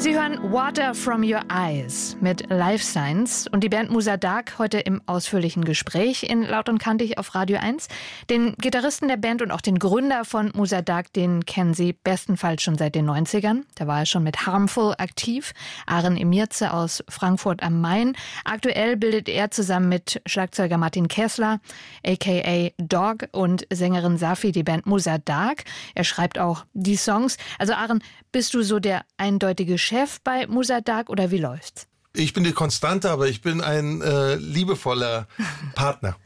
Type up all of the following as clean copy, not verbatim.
Sie hören Water from Your Eyes mit Life Signs und die Band Musa Dark heute im ausführlichen Gespräch in Laut und Kantig auf Radio 1. Den Gitarristen der Band und auch den Gründer von Musa Dark, den kennen Sie bestenfalls schon seit den 90ern. Da war er schon mit Harmful aktiv. Aren Emirze aus Frankfurt am Main. Aktuell bildet er zusammen mit Schlagzeuger Martin Kessler, a.k.a. Dog, und Sängerin Safi die Band Musa Dark. Er schreibt auch die Songs. Also Aren, bist du so der eindeutige Chef bei Musa Dark oder wie läuft's? Ich bin die Konstante, aber ich bin ein liebevoller Partner.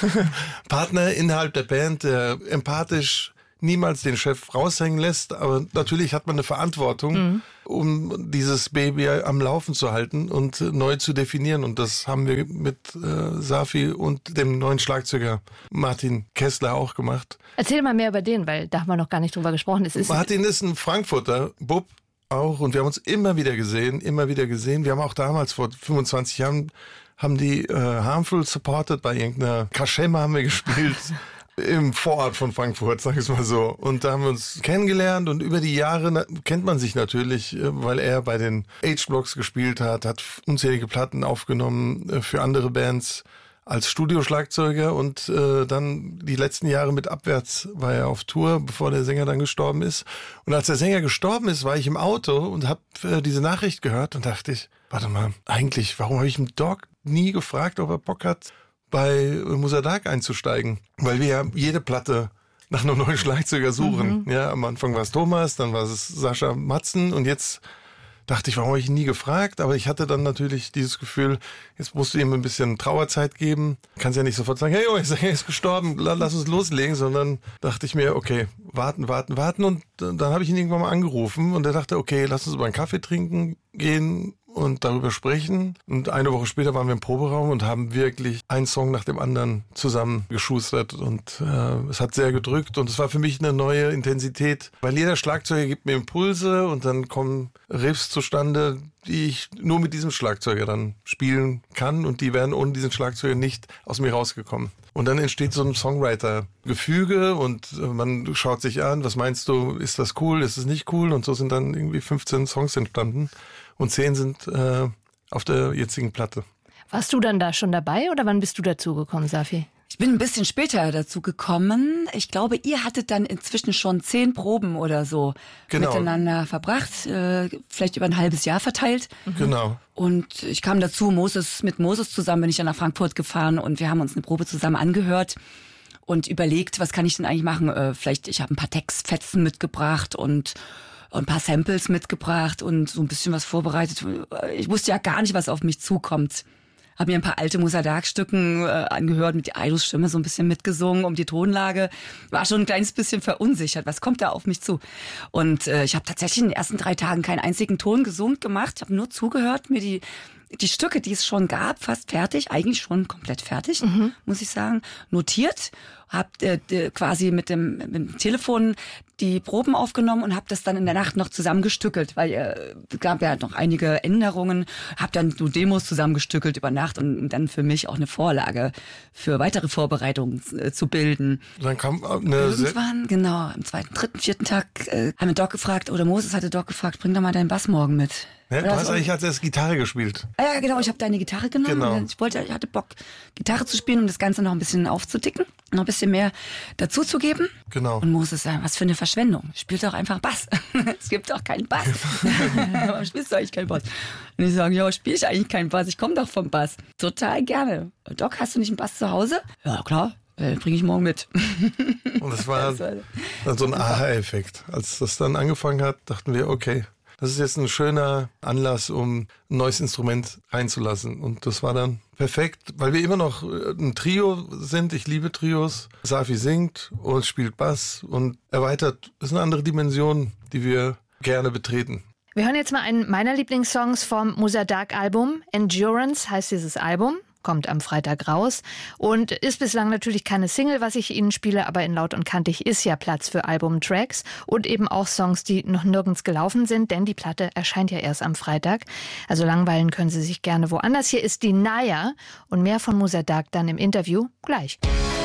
Partner innerhalb der Band, der empathisch niemals den Chef raushängen lässt. Aber natürlich hat man eine Verantwortung, um dieses Baby am Laufen zu halten und neu zu definieren. Und das haben wir mit Safi und dem neuen Schlagzeuger Martin Kessler auch gemacht. Erzähl mal mehr über den, weil da haben wir noch gar nicht drüber gesprochen. Martin ist ein Frankfurter Bub auch und wir haben uns immer wieder gesehen. Wir haben auch damals vor 25 Jahren haben die Harmful supported, bei irgendeiner Kaschemme haben wir gespielt. Im Vorort von Frankfurt, sag ich es mal so. Und da haben wir uns kennengelernt und über die Jahre kennt man sich natürlich, weil er bei den H-Blocks gespielt hat unzählige Platten aufgenommen für andere Bands als Studioschlagzeuger und dann die letzten Jahre mit Abwärts war er auf Tour, bevor der Sänger dann gestorben ist. Und als der Sänger gestorben ist, war ich im Auto und habe diese Nachricht gehört und dachte ich, warte mal, eigentlich, warum habe ich dem Dog nie gefragt, ob er Bock hat, bei Musa Dark einzusteigen? Weil wir ja jede Platte nach einem neuen Schlagzeuger suchen. Ja, am Anfang war es Thomas, dann war es Sascha Matzen und jetzt dachte ich, warum habe ich ihn nie gefragt? Aber ich hatte dann natürlich dieses Gefühl, jetzt musst du ihm ein bisschen Trauerzeit geben. Kannst ja nicht sofort sagen, hey, er ist gestorben, lass uns loslegen, sondern dachte ich mir, okay, warten. Und dann habe ich ihn irgendwann mal angerufen und er dachte, okay, lass uns über einen Kaffee trinken gehen und darüber sprechen. Und eine Woche später waren wir im Proberaum und haben wirklich einen Song nach dem anderen zusammen geschustert. Und es hat sehr gedrückt und es war für mich eine neue Intensität, weil jeder Schlagzeuger gibt mir Impulse und dann kommen Riffs zustande, die ich nur mit diesem Schlagzeuger dann spielen kann und die wären ohne diesen Schlagzeuger nicht aus mir rausgekommen. Und dann entsteht so ein Songwriter-Gefüge und man schaut sich an, was meinst du, ist das cool, ist es nicht cool? Und so sind dann irgendwie 15 Songs entstanden und 10 sind auf der jetzigen Platte. Warst du dann da schon dabei oder wann bist du dazugekommen, Safi? Ich bin ein bisschen später dazu gekommen. Ich glaube, ihr hattet dann inzwischen schon 10 Proben oder so miteinander verbracht, vielleicht über ein halbes Jahr verteilt. Genau. Und ich kam dazu, mit Moses zusammen bin ich dann nach Frankfurt gefahren und wir haben uns eine Probe zusammen angehört und überlegt, was kann ich denn eigentlich machen? Ich habe ein paar Textfetzen mitgebracht und ein paar Samples mitgebracht und so ein bisschen was vorbereitet. Ich wusste ja gar nicht, was auf mich zukommt. Habe mir ein paar alte Musa Dark-Stücken angehört, mit Aidos Stimme so ein bisschen mitgesungen um die Tonlage. War schon ein kleines bisschen verunsichert. Was kommt da auf mich zu? Und ich habe tatsächlich in den ersten 3 Tagen keinen einzigen Ton gesungen gemacht. Ich habe nur zugehört, mir die Stücke, die es schon gab, fast fertig, eigentlich schon komplett fertig, muss ich sagen, notiert. Hab quasi mit dem Telefon die Proben aufgenommen und habe das dann in der Nacht noch zusammengestückelt, weil es gab ja noch einige Änderungen. Habe dann so Demos zusammengestückelt über Nacht und dann für mich auch eine Vorlage für weitere Vorbereitungen zu bilden. Dann kam irgendwann, genau, am 2., 3., 4. Tag haben wir Doc gefragt, oder Moses hatte Doc gefragt, bring doch mal deinen Bass morgen mit. Ja, du hast eigentlich als erst Gitarre gespielt. Ja, genau, ich habe deine Gitarre genommen. Genau. Ich hatte Bock, Gitarre zu spielen, um das Ganze noch ein bisschen aufzudicken, noch ein bisschen mehr dazu zu geben. Genau. Und Moses sagt, was für eine Verschwendung. Spielt doch einfach Bass. Es gibt doch keinen Bass. Warum spielst du eigentlich keinen Bass? Und ich sage, ja, spiele ich eigentlich keinen Bass. Ich komme doch vom Bass. Total gerne. Doc, hast du nicht einen Bass zu Hause? Ja, klar. Bringe ich morgen mit. Und das war dann so ein Aha-Effekt. Als das dann angefangen hat, dachten wir, okay, das ist jetzt ein schöner Anlass, um ein neues Instrument reinzulassen. Und das war dann perfekt, weil wir immer noch ein Trio sind. Ich liebe Trios. Safi singt und spielt Bass und erweitert. Das ist eine andere Dimension, die wir gerne betreten. Wir hören jetzt mal einen meiner Lieblingssongs vom Musa Dark Album. Endurance heißt dieses Album. Kommt am Freitag raus und ist bislang natürlich keine Single, was ich Ihnen spiele, aber in Laut und Kantig ist ja Platz für Albumtracks und eben auch Songs, die noch nirgends gelaufen sind, denn die Platte erscheint ja erst am Freitag. Also langweilen können Sie sich gerne woanders. Hier ist die Naya und mehr von Musa Dark dann im Interview gleich.